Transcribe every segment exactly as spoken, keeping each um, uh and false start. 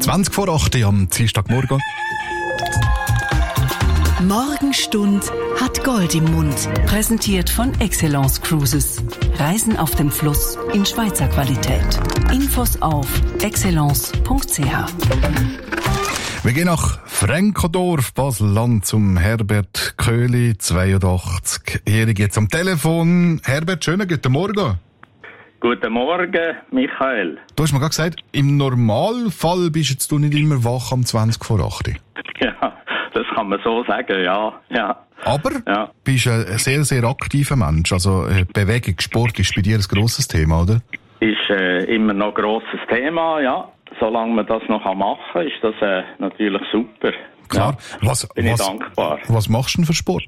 zwanzig vor acht am Dienstagmorgen. Morgenstund hat Gold im Mund. Präsentiert von Excellence Cruises. Reisen auf dem Fluss in Schweizer Qualität. Infos auf excellence punkt c h. Wir gehen nach Francodorf, Basel-Land, zum Herbert Köhli, zweiundachtzig-jährig, jetzt am Telefon. Herbert, schönen guten Morgen. Guten Morgen, Michael. Du hast mir gerade gesagt, im Normalfall bist jetzt du nicht immer wach am zwanzig vor acht. Ja, das kann man so sagen, ja. ja. Aber ja. bist ein sehr, sehr aktiver Mensch. Also Bewegung, Sport ist bei dir ein grosses Thema, oder? Ist äh, immer noch ein grosses Thema, ja. Solange man das noch machen kann, ist das äh, natürlich super. Klar. Ja, was, bin was, ich dankbar. Was machst du denn für Sport?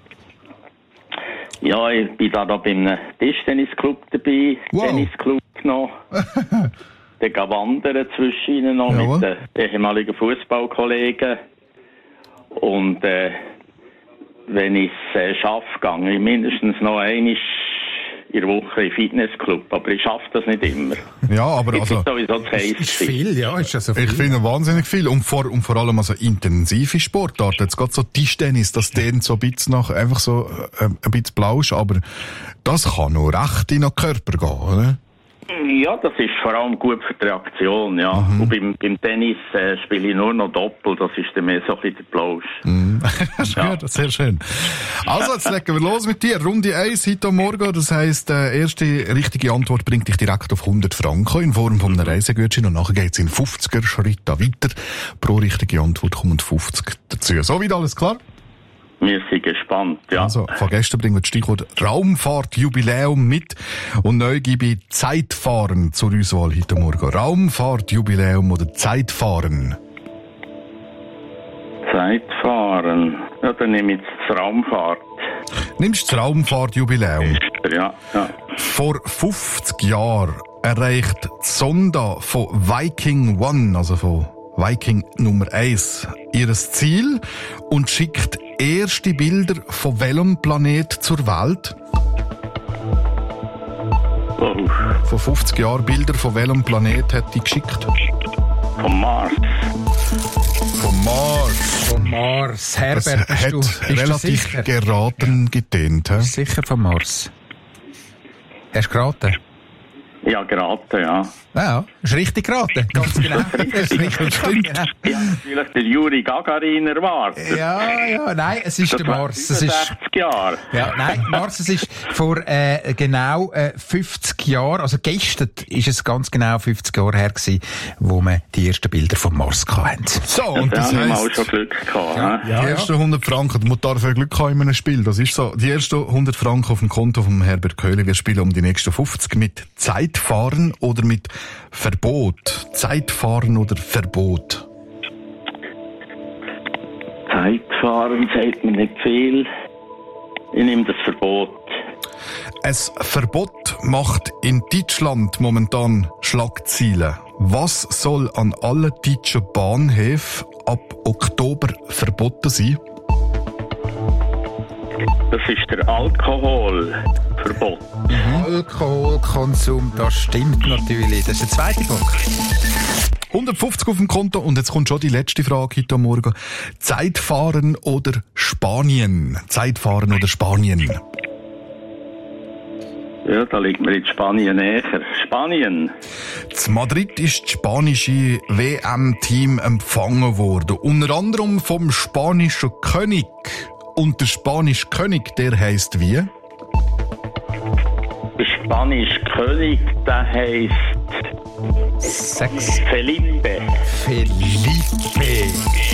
Ja, ich bin da noch bei einem Tischtennisclub dabei, wow. Tennisclub noch. Dann gehe wandern zwischen ihnen noch Jawohl. mit den ehemaligen Fußballkollegen. Und äh, wenn ich es äh, schaffe, gehe ich mindestens noch einmal in der Woche im Fitnessclub. Aber ich schaffe das nicht immer. Ja, aber ich also... sowieso zu heiß. Ist viel, ja. Ist also viel. Ich finde wahnsinnig viel. Und vor, und vor allem also intensive Sportarten. Jetzt geht so Tischtennis, das dehnt so ein bisschen nach, einfach so äh, ein bisschen Blausch, aber das kann noch recht in den Körper gehen, oder? Ja, das ist vor allem gut für die Reaktion, ja. Mhm. Und beim, beim Tennis äh, spiele ich nur noch Doppel, das ist dann mehr so ein bisschen der Plausch. Mhm. Schön, ja. Sehr schön. Also, jetzt legen wir los mit dir. Runde eins heute Morgen, das heisst, äh, erste richtige Antwort bringt dich direkt auf hundert Franken in Form von einem Reisegutschein und nachher geht's in fünfziger Schritte weiter. Pro richtige Antwort kommen fünfzig dazu. So weit alles klar? Wir sind gespannt, ja. Also, von gestern bringen wir das Stichwort Raumfahrtjubiläum mit und neu gebe ich Zeitfahren zur Auswahl heute Morgen. Raumfahrtjubiläum oder Zeitfahren? Zeitfahren. Ja, dann nehme ich das Raumfahrt. Nimmst du das Raumfahrtjubiläum? Ja, ja. Vor fünfzig Jahren erreicht die Sonde von Viking One, also von Viking Nummer eins, ihres Ziel und schickt erste Bilder von welchem Planet zur Welt? Oh. Vor fünfzig Jahren Bilder von welchem Planet hat die geschickt? Vom Mars. Vom Mars. Vom Mars. Herbert, Das bist hat du, bist relativ du sicher? geraten getönt. He? Bist du sicher vom Mars? Hast du geraten? Ja, geraten, ja. Ja, ist richtig geraten. Ganz genau. Das ist richtig, Stimmt. genau. Ich habe natürlich den Juri Gagarin erwartet. Ja, ja, nein, es ist Das der war Mars. Es ist, fünfundsechzig Jahre. ja, nein, Mars, es ist vor äh, genau äh, fünfzig Jahren, also gestern ist es ganz genau fünfzig Jahre her gewesen, wo wir die ersten Bilder vom Mars hatten. So, und Da das haben wir auch heisst, schon Glück gehabt. Ja. die ersten hundert Franken, man darf ja Glück haben in einem Spiel, das ist so. Die ersten hundert Franken auf dem Konto von Herbert Köhli, wir spielen um die nächsten fünfzig mit Zeitfahren oder mit Verbot. Zeitfahren oder Verbot? Zeitfahren sagt mir nicht viel. Ich nehme das Verbot. Ein Verbot macht in Deutschland momentan Schlagzeilen. Was soll an allen deutschen Bahnhöfen ab Oktober verboten sein? Das ist der Alkoholverbot. Alkoholkonsum, das stimmt natürlich. Das ist der zweite Punkt. hundertfünfzig auf dem Konto und jetzt kommt schon die letzte Frage heute Morgen. Zeitfahren oder Spanien? Zeitfahren oder Spanien? Ja, da liegt mir in Spanien näher. Spanien. In Madrid ist das spanische W M-Team empfangen worden. Unter anderem vom spanischen König. Und der spanische König, der heisst wie? Der spanische König, der heisst Sechs. Felipe. Felipe.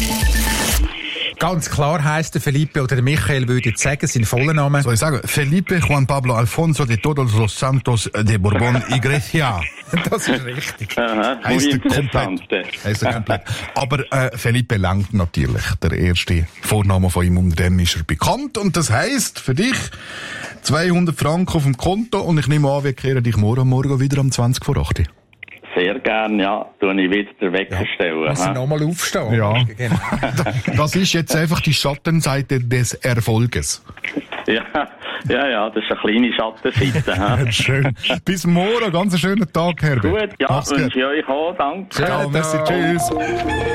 Ganz klar heisst der Felipe, oder der Michael würde jetzt sagen, sein voller Name. Soll ich sagen? Felipe Juan Pablo Alfonso de Todos los Santos de Borbón y Grecia. Das ist richtig. Aha, Heisst muy er interessant. komplett. Heisst er komplett. Aber äh, Felipe langt natürlich. Der erste Vorname von ihm, unter dem ist er bekannt. Und das heisst für dich zweihundert Franken auf dem Konto. Und ich nehme an, wir kehren dich morgen, morgen wieder um zwanzig vor acht. Sehr gern, ja. Tue ich wieder den Wecker stellen. Muss ha? er nochmal aufstehen. Ja. Genau. Das ist jetzt einfach die Schattenseite des Erfolges. Ja, ja, ja, das ist eine kleine Schattenseite. Schön. Bis morgen, ganz einen schönen Tag, Herbert. Gut, ja, wünsche ich euch auch, danke. Ciao, merci, tschüss.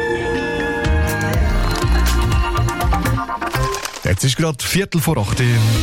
Jetzt ist gerade Viertel vor acht.